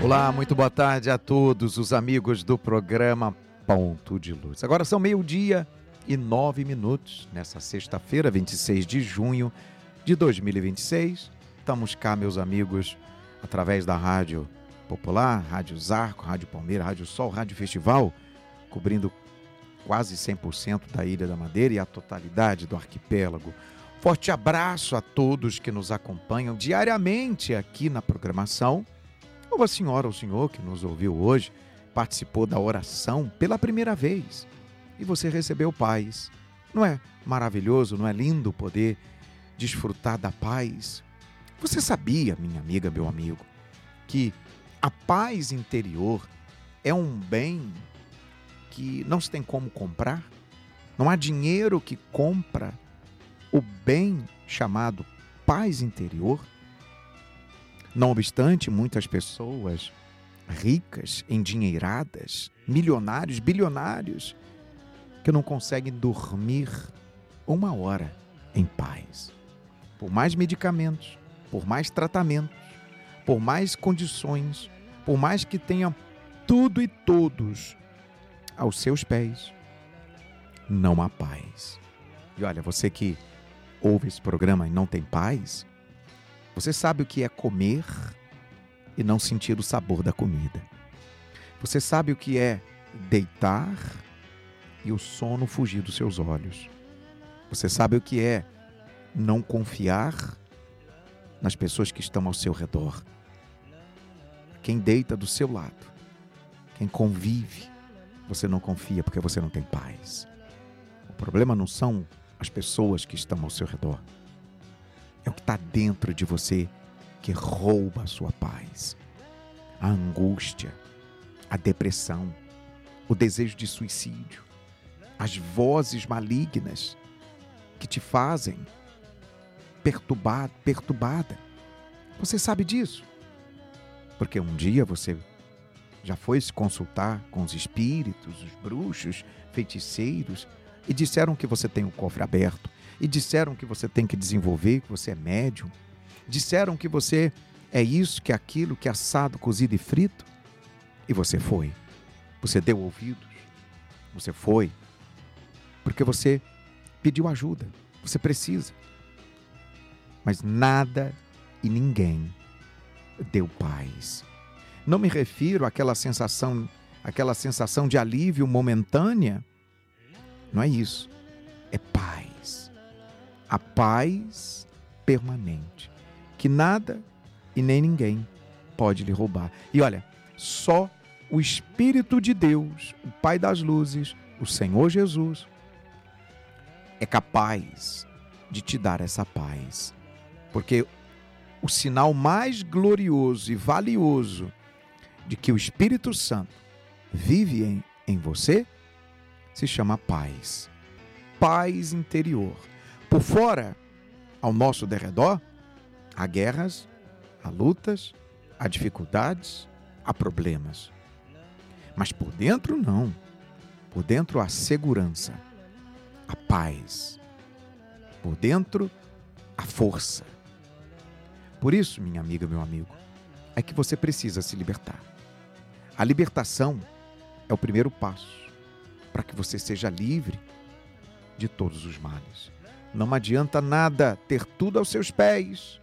Olá, muito boa tarde a todos os amigos do programa Ponto de Luz. Agora são 12:09, nessa sexta-feira, 26 de junho de 2026. Estamos cá, meus amigos, através da Rádio Popular, Rádio Zarco, Rádio Palmeira, Rádio Sol, Rádio Festival, cobrindo quase 100% da Ilha da Madeira e a totalidade do arquipélago. Forte abraço a todos que nos acompanham diariamente aqui na programação. Ou a senhora ou o senhor que nos ouviu hoje participou da oração pela primeira vez e você recebeu paz. Não é maravilhoso, não é lindo poder desfrutar da paz? Você sabia, minha amiga, meu amigo, que a paz interior é um bem que não se tem como comprar? Não há dinheiro que compra o bem chamado paz interior? Não obstante, muitas pessoas ricas, endinheiradas, milionários, bilionários, que não conseguem dormir uma hora em paz. Por mais medicamentos, por mais tratamentos, por mais condições, por mais que tenham tudo e todos aos seus pés, não há paz. E olha, você que ouve esse programa e não tem paz, você sabe o que é comer e não sentir o sabor da comida. Você sabe o que é deitar e o sono fugir dos seus olhos. Você sabe o que é não confiar nas pessoas que estão ao seu redor. Quem deita do seu lado, quem convive, você não confia porque você não tem paz. O problema não são as pessoas que estão ao seu redor. É o que está dentro de você que rouba a sua paz. A angústia, a depressão, o desejo de suicídio, as vozes malignas que te fazem perturbada. Você sabe disso? Porque um dia você já foi se consultar com os espíritos, os bruxos, feiticeiros, e disseram que você tem o cofre aberto. E disseram que você tem que desenvolver, que você é médium. Disseram que você é isso, que é aquilo, que é assado, cozido e frito. E você foi. Você deu ouvidos. Você foi. Porque você pediu ajuda. Você precisa. Mas nada e ninguém deu paz. Não me refiro àquela sensação de alívio momentânea. Não é isso. É paz. A paz permanente, que nada e nem ninguém pode lhe roubar. E olha, só o Espírito de Deus, o Pai das Luzes, o Senhor Jesus, é capaz de te dar essa paz. Porque o sinal mais glorioso e valioso de que o Espírito Santo vive em você se chama paz. Paz interior. Por fora, ao nosso derredor, há guerras, há lutas, há dificuldades, há problemas. Mas por dentro não. Por dentro há segurança, a paz. Por dentro, a força. Por isso, minha amiga, meu amigo, é que você precisa se libertar. A libertação é o primeiro passo para que você seja livre de todos os males. Não adianta nada ter tudo aos seus pés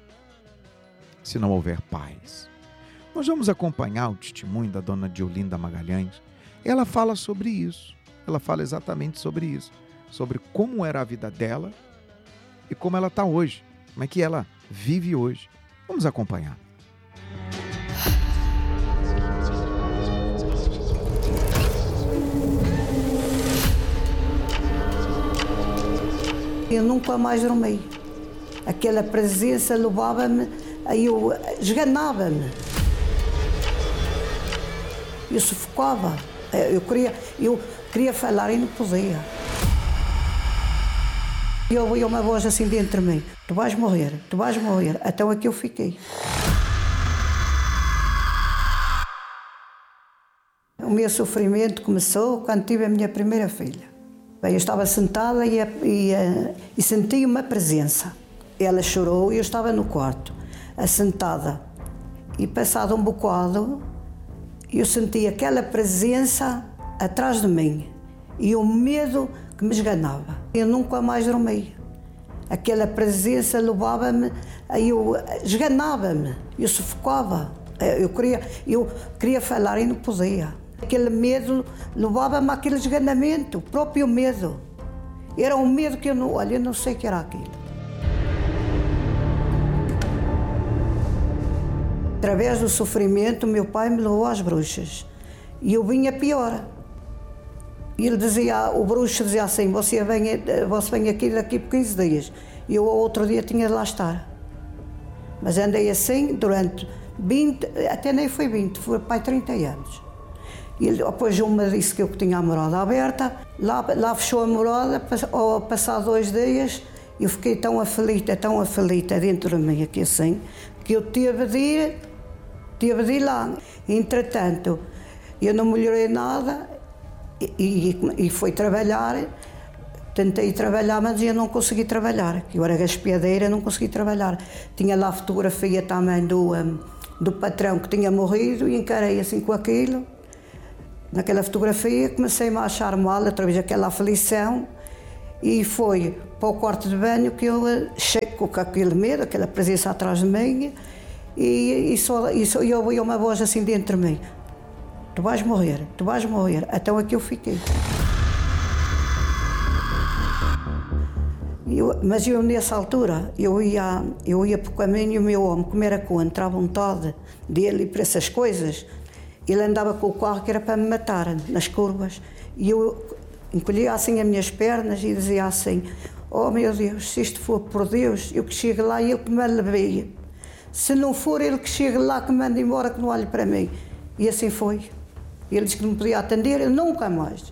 se não houver paz. Nós vamos acompanhar o testemunho da dona Diolinda Magalhães. Ela fala sobre isso. Ela fala exatamente sobre isso. Sobre como era a vida dela e como ela está hoje. Como é que ela vive hoje. Vamos acompanhar. Eu nunca mais dormi. Aquela presença levava-me, aí eu esganava-me. Eu sufocava. Eu queria falar e não podia. Eu ouvia uma voz assim dentro de mim: tu vais morrer, tu vais morrer. Então aqui eu fiquei. O meu sofrimento começou quando tive a minha primeira filha. Bem, eu estava sentada e senti uma presença. Ela chorou e eu estava no quarto, assentada. E passado um bocado, eu senti aquela presença atrás de mim e o medo que me esganava. Eu nunca mais dormia. Aquela presença levava-me, eu esganava-me, eu sufocava. Eu queria falar e não podia. Aquele medo levava-me àquele esganamento, o próprio medo. Era um medo que eu não sei o que era aquilo. Através do sofrimento, meu pai me levou às bruxas. E eu vinha pior. E ele dizia, o bruxo dizia assim, você vem aqui daqui por 15 dias. E eu, outro dia, tinha de lá estar. Mas andei assim durante 20, até nem foi 20, foi pai 30 anos. E depois uma disse que eu tinha a morada aberta, lá fechou a morada, ao passar 2 dias, eu fiquei tão aflita dentro de mim, aqui assim, que eu tive de ir lá. Entretanto, eu não melhorei nada e fui trabalhar. Tentei trabalhar, mas eu não consegui trabalhar. Eu era gaspiadeira, não consegui trabalhar. Tinha lá a fotografia também do patrão que tinha morrido e encarei assim com aquilo. Naquela fotografia comecei-me a achar mal, através daquela aflição, e foi para o quarto de banho que eu checo com aquele medo, aquela presença atrás de mim, e eu ouvi uma voz assim dentro de mim: tu vais morrer, então aqui eu fiquei. Mas eu nessa altura, eu ia para o caminho e o meu homem, como era contra a vontade dele e para essas coisas, ele andava com o carro que era para me matar nas curvas. E eu encolhia assim as minhas pernas e dizia assim: oh meu Deus, se isto for por Deus, eu que chegue lá e ele que me alivie. Se não for ele que chegue lá, que me mande embora, que não olhe para mim. E assim foi. Ele disse que não me podia atender, eu nunca mais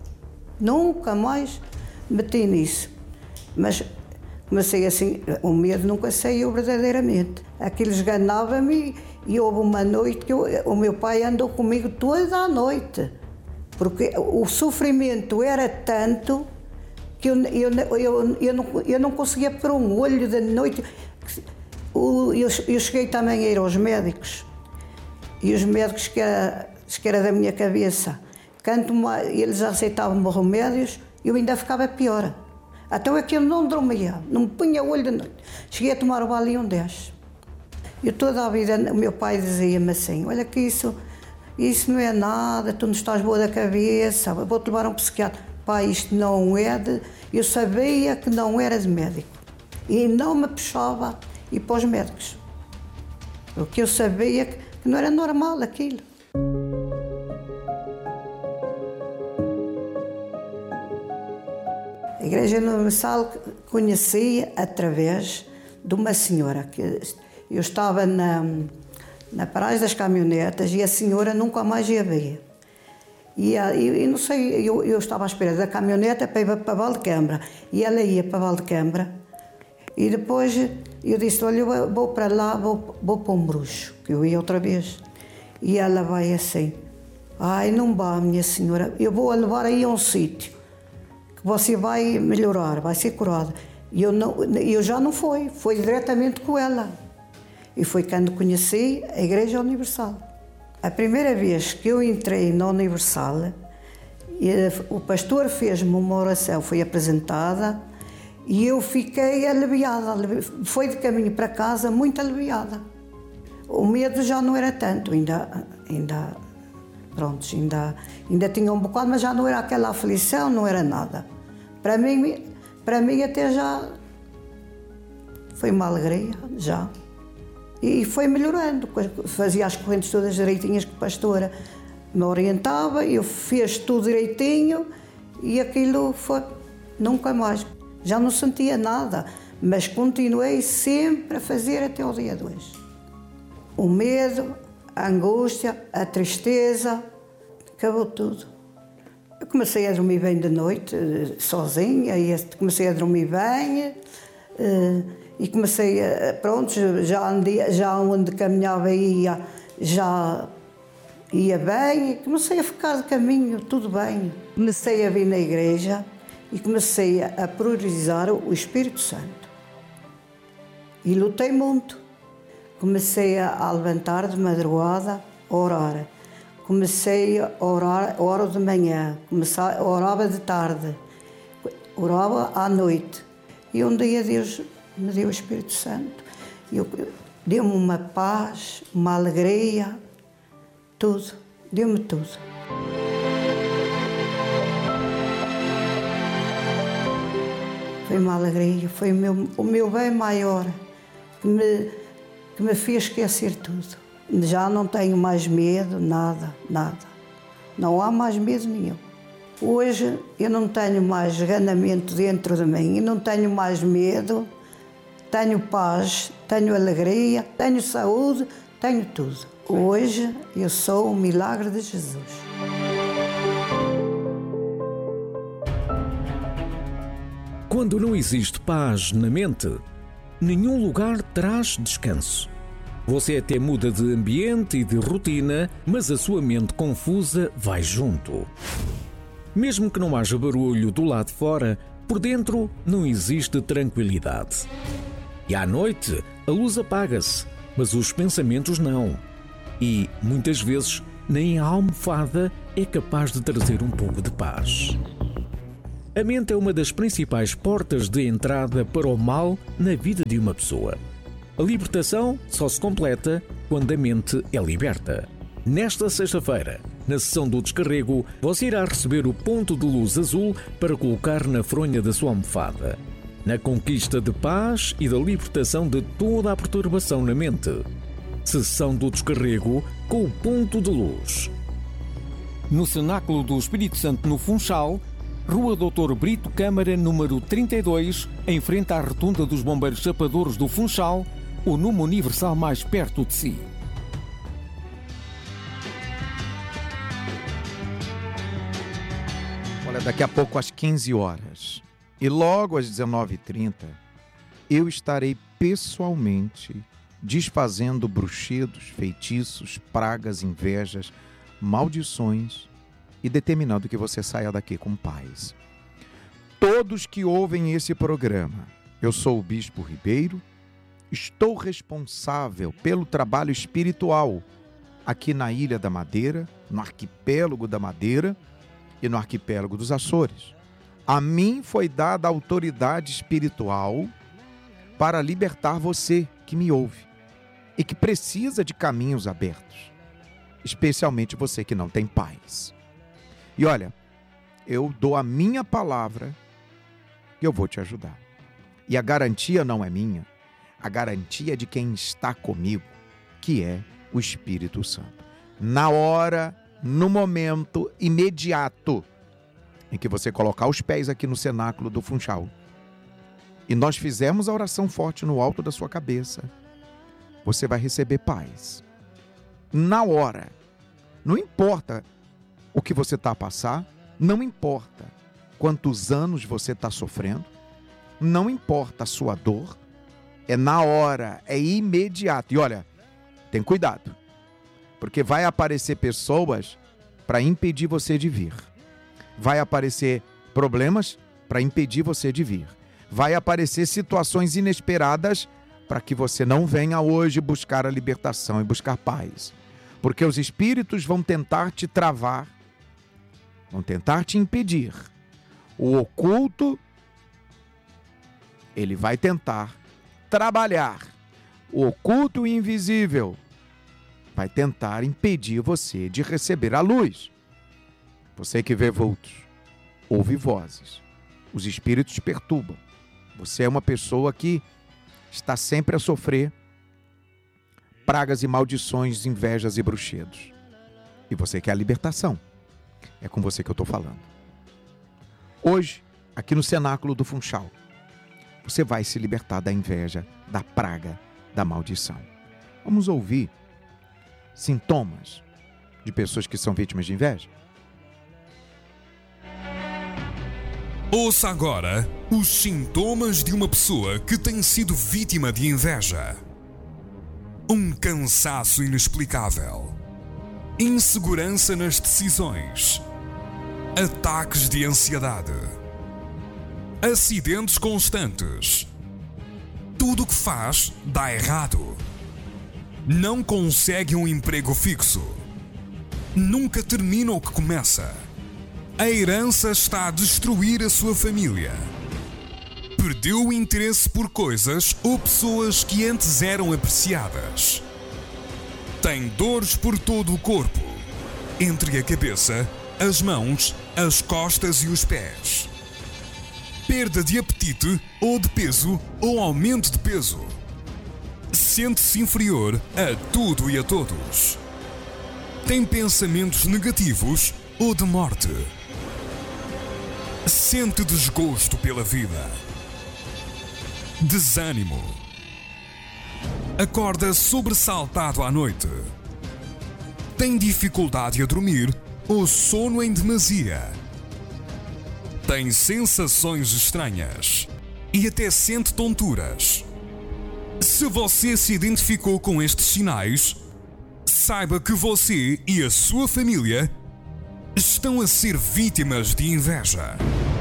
meti nisso. Mas comecei assim, o medo nunca saiu verdadeiramente. Aquilo esganava-me e houve uma noite que o meu pai andou comigo toda a noite. Porque o sofrimento era tanto que eu não conseguia pôr um olho da noite. Eu cheguei também a ir aos médicos. E os médicos que era da minha cabeça, eles aceitavam remédios, eu ainda ficava pior. Então é que eu não dormia, não me punha olho de noite. Cheguei a tomar o Valium 10. Eu toda a vida, o meu pai dizia-me assim: olha que isso não é nada, tu não estás boa da cabeça, vou-te levar a um psiquiatra. Pai, isto não é de... Eu sabia que não era de médico. E não me puxava ir para os médicos. Porque eu sabia que não era normal aquilo. A Igreja Universal conheci através de uma senhora que eu estava na paragem das caminhonetas e a senhora nunca mais ia ver. E não sei, eu estava à espera da caminhoneta para ir para Valdecambra e ela ia para Valdecambra e depois eu disse: olha, eu vou para lá, vou para um bruxo, que eu ia outra vez. E ela vai assim: ai, não vá, minha senhora, eu vou a levar aí a um sítio que você vai melhorar, vai ser curada. E eu já não fui diretamente com ela. E foi quando conheci a Igreja Universal. A primeira vez que eu entrei na Universal, o pastor fez-me uma oração, foi apresentada, e eu fiquei aliviada. Foi de caminho para casa muito aliviada. O medo já não era tanto, ainda tinha um bocado, mas já não era aquela aflição, não era nada. Para mim até já foi uma alegria, já. E foi melhorando, fazia as correntes todas direitinhas que a pastora me orientava, eu fiz tudo direitinho e aquilo foi, nunca mais. Já não sentia nada, mas continuei sempre a fazer até o dia 2. O medo, a angústia, a tristeza, acabou tudo. Eu comecei a dormir bem de noite, sozinha, e comecei a dormir bem, e comecei a, pronto, já onde caminhava já ia bem, e comecei a ficar de caminho, tudo bem. Comecei a vir na igreja e comecei a priorizar o Espírito Santo. E lutei muito. Comecei a levantar de madrugada a orar. Comecei a orar hora de manhã, orava de tarde, orava à noite. E um dia Deus me deu o Espírito Santo. Deu-me uma paz, uma alegria, tudo. Deu-me tudo. Foi uma alegria, foi o meu bem maior que me fez esquecer tudo. Já não tenho mais medo, nada. Não há mais medo nenhum. Hoje eu não tenho mais ganamento dentro de mim, eu não tenho mais medo, tenho paz, tenho alegria, tenho saúde, tenho tudo. Hoje eu sou o milagre de Jesus. Quando não existe paz na mente, nenhum lugar traz descanso. Você até muda de ambiente e de rotina, mas a sua mente confusa vai junto. Mesmo que não haja barulho do lado de fora, por dentro não existe tranquilidade. E à noite a luz apaga-se, mas os pensamentos não. E, muitas vezes, nem a almofada é capaz de trazer um pouco de paz. A mente é uma das principais portas de entrada para o mal na vida de uma pessoa. A libertação só se completa quando a mente é liberta. Nesta sexta-feira, na sessão do descarrego, você irá receber o ponto de luz azul para colocar na fronha da sua almofada. Na conquista de paz e da libertação de toda a perturbação na mente. Sessão do descarrego com o ponto de luz. No Cenáculo do Espírito Santo no Funchal, Rua Dr. Brito Câmara, número 32, em frente à Rotunda dos Bombeiros Chapadores do Funchal, o número universal mais perto de si. Olha, daqui a pouco às 15 horas e logo às 19h30, eu estarei pessoalmente desfazendo bruxedos, feitiços, pragas, invejas, maldições e determinando que você saia daqui com paz. Todos que ouvem esse programa, eu sou o Bispo Ribeiro, estou responsável pelo trabalho espiritual aqui na Ilha da Madeira, no Arquipélago da Madeira e no Arquipélago dos Açores. A mim foi dada a autoridade espiritual para libertar você que me ouve e que precisa de caminhos abertos, especialmente você que não tem paz. E olha, eu dou a minha palavra que eu vou te ajudar. E a garantia não é minha, a garantia é de quem está comigo, que é o Espírito Santo. Na hora, no momento imediato em que você colocar os pés aqui no cenáculo do Funchal e nós fizermos a oração forte no alto da sua cabeça, você vai receber paz. Na hora. Não importa o que você está a passar, não importa quantos anos você está sofrendo, não importa a sua dor, é na hora, é imediato. E olha, tem cuidado, porque vai aparecer pessoas para impedir você de vir. Vai aparecer problemas para impedir você de vir. Vai aparecer situações inesperadas para que você não venha hoje buscar a libertação e buscar paz. Porque os espíritos vão tentar te travar, vão tentar te impedir. O oculto, ele vai tentar trabalhar. O oculto e invisível vai tentar impedir você de receber a luz. Você que vê vultos, ouve vozes. Os espíritos perturbam. Você é uma pessoa que está sempre a sofrer pragas e maldições, invejas e bruxedos. E você quer a libertação. É com você que eu estou falando. Hoje, aqui no Cenáculo do Funchal, você vai se libertar da inveja, da praga, da maldição. Vamos ouvir sintomas de pessoas que são vítimas de inveja? Ouça agora os sintomas de uma pessoa que tem sido vítima de inveja. Um cansaço inexplicável, insegurança nas decisões, ataques de ansiedade, acidentes constantes. Tudo o que faz dá errado. Não consegue um emprego fixo. Nunca termina o que começa. A herança está a destruir a sua família. Perdeu o interesse por coisas ou pessoas que antes eram apreciadas. Tem dores por todo o corpo, entre a cabeça, as mãos, as costas e os pés. Perda de apetite ou de peso ou aumento de peso. Sente-se inferior a tudo e a todos. Tem pensamentos negativos ou de morte. Sente desgosto pela vida. Desânimo. Acorda sobressaltado à noite. Tem dificuldade a dormir ou sono em demasia. Tem sensações estranhas e até sente tonturas. Se você se identificou com estes sinais, saiba que você e a sua família estão a ser vítimas de inveja.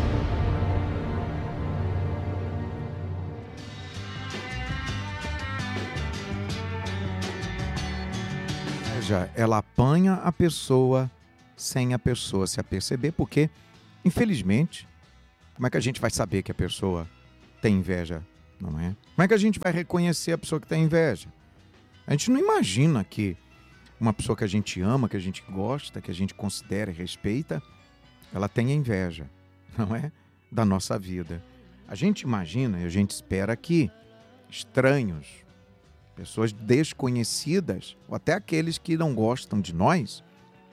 Ela apanha a pessoa sem a pessoa se aperceber, porque, infelizmente, como é que a gente vai saber que a pessoa tem inveja, não é? Como é que a gente vai reconhecer a pessoa que tem inveja? A gente não imagina que uma pessoa que a gente ama, que a gente gosta, que a gente considera e respeita, ela tenha inveja, não é? Da nossa vida. A gente imagina e a gente espera que estranhos, pessoas desconhecidas, ou até aqueles que não gostam de nós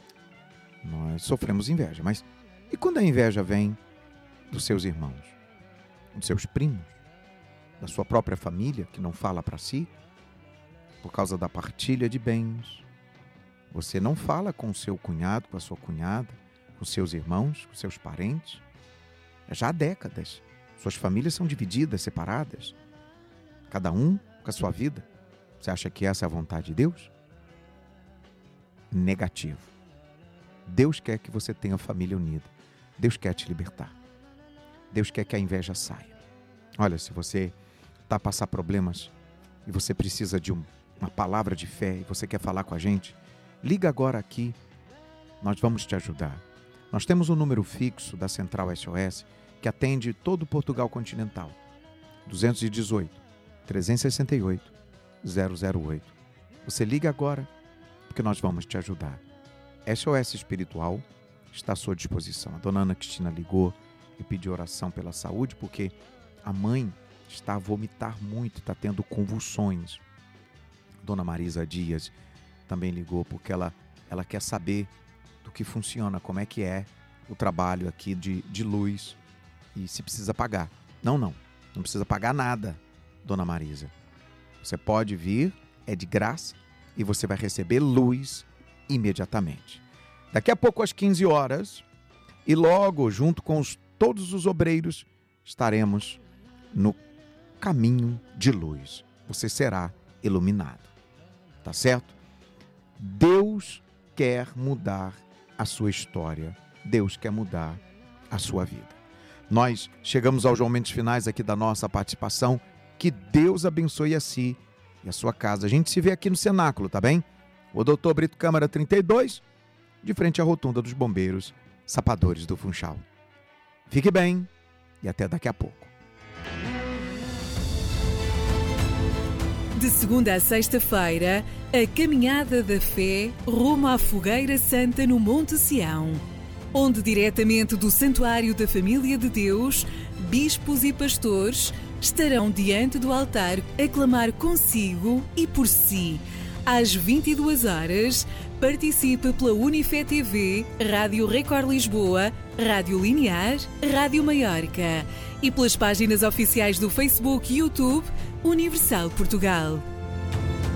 sofremos inveja. Mas e quando a inveja vem dos seus irmãos, dos seus primos, da sua própria família, que não fala para si, por causa da partilha de bens? Você não fala com o seu cunhado, com a sua cunhada, com seus irmãos, com seus parentes, já há décadas. Suas famílias são divididas, separadas, cada um com a sua vida. Você acha que essa é a vontade de Deus? Negativo. Deus quer que você tenha família unida. Deus quer te libertar. Deus quer que a inveja saia. Olha, se você está a passar problemas e você precisa de uma palavra de fé e você quer falar com a gente, liga agora aqui. Nós vamos te ajudar. Nós temos um número fixo da Central SOS que atende todo Portugal continental. 218 368 008. Você liga agora, porque nós vamos te ajudar. SOS Espiritual está à sua disposição. A dona Ana Cristina ligou e pediu oração pela saúde, porque a mãe está a vomitar muito, está tendo convulsões. Dona Marisa Dias também ligou, porque ela quer saber do que funciona, como é que é o trabalho aqui de luz e se precisa pagar. Não precisa pagar nada, Dona Marisa. Você pode vir, é de graça, e você vai receber luz imediatamente. Daqui a pouco, às 15 horas, e logo, junto com todos os obreiros, estaremos no caminho de luz. Você será iluminado. Tá certo? Deus quer mudar a sua história. Deus quer mudar a sua vida. Nós chegamos aos momentos finais aqui da nossa participação. Que Deus abençoe a si e a sua casa. A gente se vê aqui no cenáculo, tá bem? O Dr. Brito Câmara 32, de frente à rotunda dos bombeiros, Sapadores do Funchal. Fique bem e até daqui a pouco. De segunda a sexta-feira, a Caminhada da Fé rumo à Fogueira Santa no Monte Sião, onde diretamente do Santuário da Família de Deus, bispos e pastores estarão diante do altar a clamar consigo e por si. Às 22 horas, participe pela Unifé TV, Rádio Record Lisboa, Rádio Linear, Rádio Maiorca e pelas páginas oficiais do Facebook e YouTube Universal Portugal.